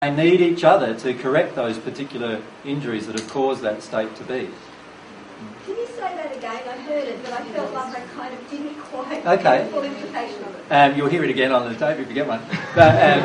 They need each other to correct those particular injuries that have caused that state to be. Can you say that again? I heard it, but I felt like I kind of didn't quite get the full implication of it. You'll hear it again on the tape if you get one. But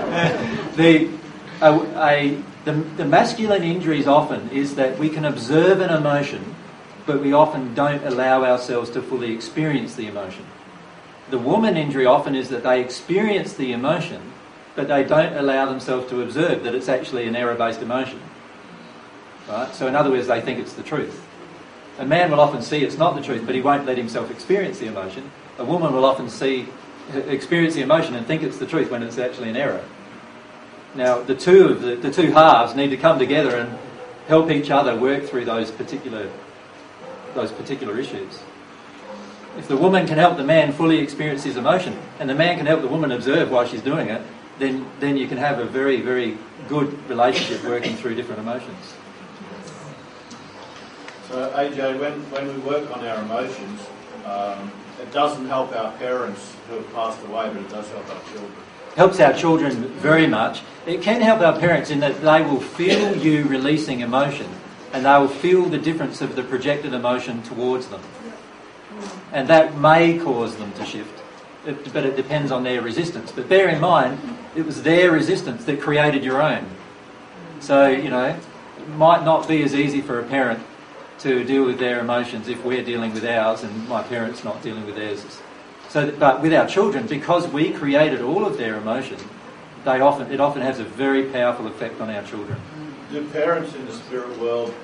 the masculine injuries often is that we can observe an emotion, but we often don't allow ourselves to fully experience the emotion. The woman injury often is that they experience the emotion, but they don't allow themselves to observe that it's actually an error-based emotion. Right? So in other words, they think it's the truth. A man will often see it's not the truth, but he won't let himself experience the emotion. A woman will often experience the emotion and think it's the truth when it's actually an error. Now, the two halves need to come together and help each other work through those particular issues. If the woman can help the man fully experience his emotion, and the man can help the woman observe while she's doing it, then you can have a very, very good relationship working through different emotions. So AJ, when we work on our emotions, it doesn't help our parents who have passed away, but it does help our children. Helps our children very much. It can help our parents in that they will feel you releasing emotion, and they will feel the difference of the projected emotion towards them. And that may cause them to shift, but it depends on their resistance. But bear in mind, it was their resistance that created your own. So, it might not be as easy for a parent to deal with their emotions if we're dealing with ours and my parents not dealing with theirs. But with our children, because we created all of their emotion, it often has a very powerful effect on our children. Do parents in the spirit world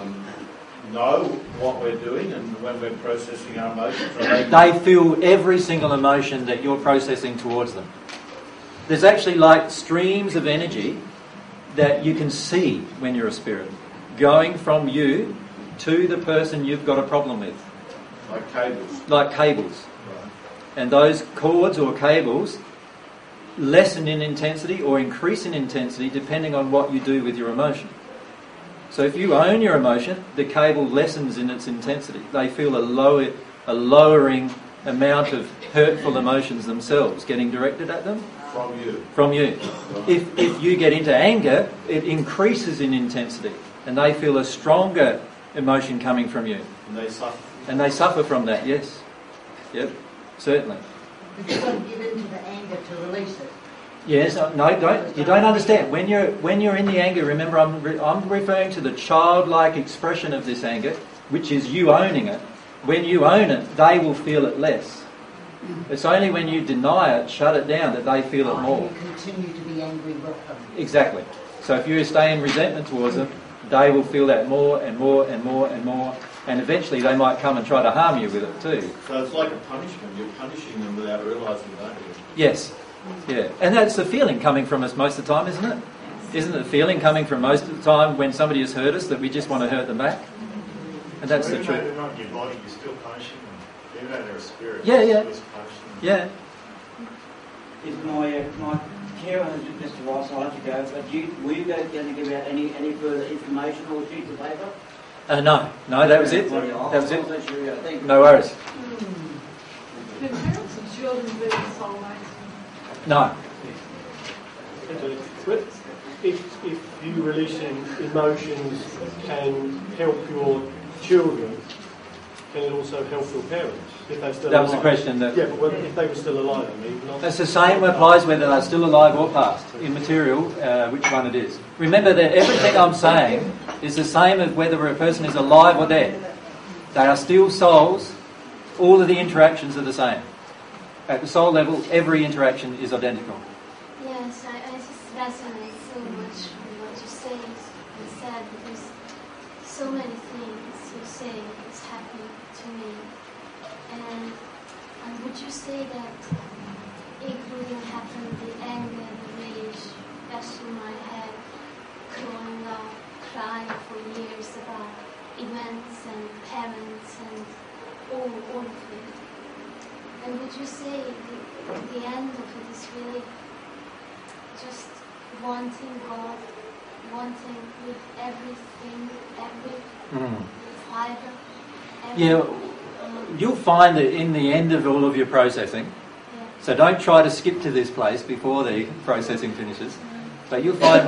know what we're doing and when we're processing our emotions? They feel every single emotion that you're processing towards them. There's actually like streams of energy that you can see when you're a spirit, going from you to the person you've got a problem with. Like cables. Like cables. Right. And those cords or cables lessen in intensity or increase in intensity depending on what you do with your emotion. So if you own your emotion, the cable lessens in its intensity. They feel a lowering amount of hurtful emotions themselves getting directed at them. From you. Right. If you get into anger, it increases in intensity, and they feel a stronger emotion coming from you. And they suffer. And they suffer from that, yes. Yep, certainly. But you've got to give in to the anger to release it. Yes, no, don't. You don't understand. When you're in the anger, remember I'm referring to the childlike expression of this anger, which is you owning it. When you own it, they will feel it less. It's only when you deny it, shut it down, that they feel it more. You continue to be angry with them. Exactly. So if you stay in resentment towards them, they will feel that more and more and more and more, and eventually they might come and try to harm you with it too. So it's like a punishment. You're punishing them without realising it, aren't you? Yes. Yeah. And that's the feeling coming from us most of the time, isn't it? Isn't it the feeling coming from most of the time when somebody has hurt us that we just want to hurt them back? And that's the truth. Even though they're not in your body, you're still punishing them. Even though they're a spirit, yeah. you're still punishing them. Yeah. Is my carer just a while, so I'll let you go, but were you going to give out any further information or sheets of paper? No, that was it. That was it. No worries. Can parents and children be soulmates? No. But if you releasing emotions can help your children, can it also help your parents if they're still alive? That was the question. Yeah, but if they were still alive, I mean. It's the same applies whether they're still alive or past, immaterial, which one it is. Remember that everything I'm saying is the same as whether a person is alive or dead. They are still souls. All of the interactions are the same. At the soul level, every interaction is identical. Yes, I just resonate so much with what you say and said, because so many things you say is happening to me. And would you say that including having the anger, the rage, that's in my head, growing up, crying for years about events and parents and all of it? And would you say the end of it is really just wanting God, wanting with everything, every fiber? Yeah, you'll find that in the end of all of your processing, so don't try to skip to this place before the processing finishes. But you'll find